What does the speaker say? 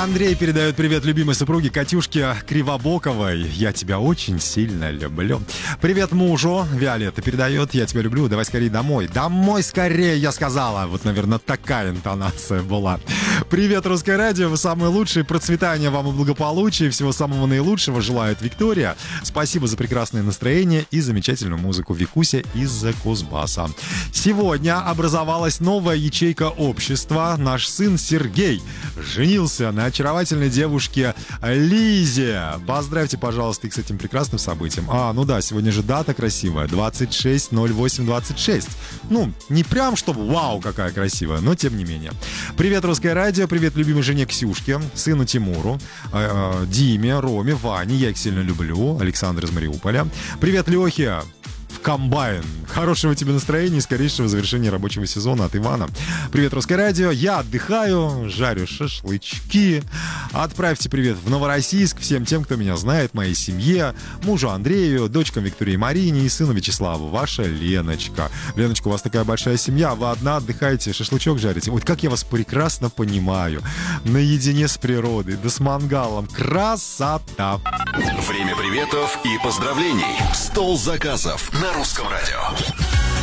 Андрей передает привет любимой супруге Катюшке Кривобоковой. Я тебя очень сильно люблю. Привет мужу. Виолетта передает. Я тебя люблю. Давай скорее домой. Домой скорее, я сказала. Вот, наверное, такая интонация была. Привет, Русское радио. Вы самые лучшие. Процветания вам и благополучия. Всего самого наилучшего желает Виктория. Спасибо за прекрасное настроение и замечательную музыку. Викуся из Кузбасса. Сегодня образовалась новая ячейка общества. Наш сын Сергей женился на очаровательной девушке Лизе. Поздравьте, пожалуйста, их с этим прекрасным событием. Ну да, сегодня же дата красивая. 26.08.26. Ну, не прям, чтобы вау, какая красивая, но тем не менее. Привет, Русское радио. Привет, любимой жене Ксюшке, сыну Тимуру, Диме, Роме, Ване. Я их сильно люблю. Александр из Мариуполя. Привет, Лехе. Комбайн. Хорошего тебе настроения и скорейшего завершения рабочего сезона от Ивана. Привет, Русское радио. Я отдыхаю, жарю шашлычки. Отправьте привет в Новороссийск всем тем, кто меня знает, моей семье, мужу Андрею, дочкам Виктории и Марине и сыну Вячеславу. Ваша Леночка. Леночка, у вас такая большая семья, вы одна отдыхаете, шашлычок жарите. Вот как я вас прекрасно понимаю. Наедине с природой, да с мангалом. Красота! Время приветов и поздравлений. Стол заказов на Русском радио.